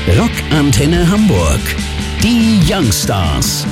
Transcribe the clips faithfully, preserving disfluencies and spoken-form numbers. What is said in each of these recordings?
Rockantenne Hamburg. Die Youngstars.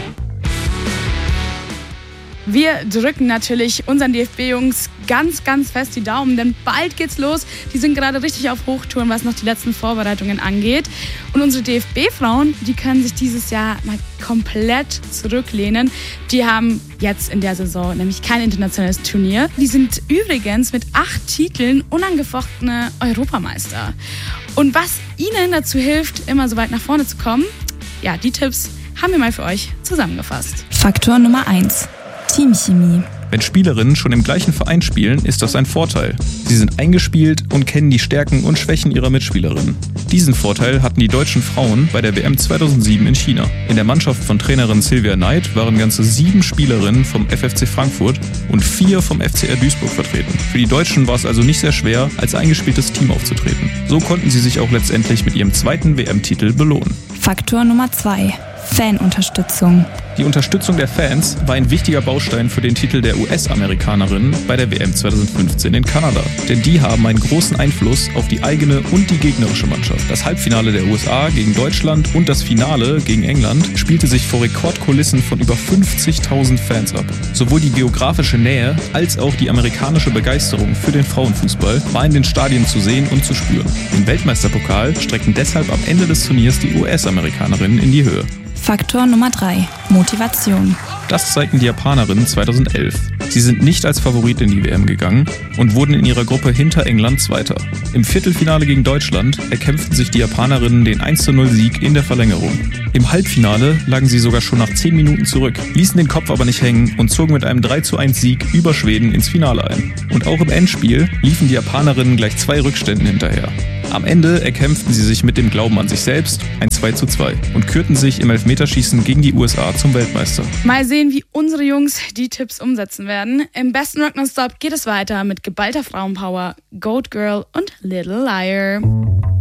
Wir drücken natürlich unseren D F B-Jungs ganz, ganz fest die Daumen, denn bald geht's los. Die sind gerade richtig auf Hochtouren, was noch die letzten Vorbereitungen angeht. Und unsere D F B-Frauen, die können sich dieses Jahr mal komplett zurücklehnen. Die haben jetzt in der Saison nämlich kein internationales Turnier. Die sind übrigens mit acht Titeln unangefochtene Europameister. Und was ihnen dazu hilft, immer so weit nach vorne zu kommen, ja, die Tipps haben wir mal für euch zusammengefasst. Faktor Nummer eins. Teamchemie. Wenn Spielerinnen schon im gleichen Verein spielen, ist das ein Vorteil. Sie sind eingespielt und kennen die Stärken und Schwächen ihrer Mitspielerinnen. Diesen Vorteil hatten die deutschen Frauen bei der W M zweitausendsieben in China. In der Mannschaft von Trainerin Silvia Neid waren ganze sieben Spielerinnen vom F F C Frankfurt und vier vom F C R Duisburg vertreten. Für die Deutschen war es also nicht sehr schwer, als eingespieltes Team aufzutreten. So konnten sie sich auch letztendlich mit ihrem zweiten W M-Titel belohnen. Faktor Nummer zwei. Fanunterstützung. Die Unterstützung der Fans war ein wichtiger Baustein für den Titel der U S-Amerikanerinnen bei der W M zweitausendfünfzehn in Kanada. Denn die haben einen großen Einfluss auf die eigene und die gegnerische Mannschaft. Das Halbfinale der U S A gegen Deutschland und das Finale gegen England spielte sich vor Rekordkulissen von über fünfzigtausend Fans ab. Sowohl die geografische Nähe als auch die amerikanische Begeisterung für den Frauenfußball war in den Stadien zu sehen und zu spüren. Im Weltmeisterpokal streckten deshalb am Ende des Turniers die U S-Amerikanerinnen in die Höhe. Faktor Nummer drei. Motivation. Das zeigten die Japanerinnen zweitausendelf. Sie sind nicht als Favorit in die W M gegangen und wurden in ihrer Gruppe hinter England Zweiter. Im Viertelfinale gegen Deutschland erkämpften sich die Japanerinnen den eins zu null Sieg in der Verlängerung. Im Halbfinale lagen sie sogar schon nach zehn Minuten zurück, ließen den Kopf aber nicht hängen und zogen mit einem drei zu eins Sieg über Schweden ins Finale ein. Und auch im Endspiel liefen die Japanerinnen gleich zwei Rückständen hinterher. Am Ende erkämpften sie sich mit dem Glauben an sich selbst ein zwei zu zwei und kürten sich im Elfmeterschießen gegen die U S A zum Weltmeister. Mal sehen, wie unsere Jungs die Tipps umsetzen werden. Im besten Rock Non-Stop geht es weiter mit geballter Frauenpower, Goat Girl und Little Liar.